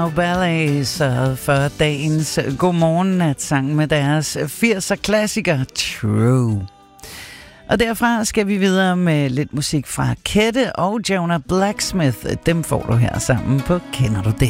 Ballets for dagens godmorgen-natsang med deres 80'er klassiker True. Og derfra skal vi videre med lidt musik fra Kette og Jonah Blacksmith. Dem får du her sammen på Kender du det?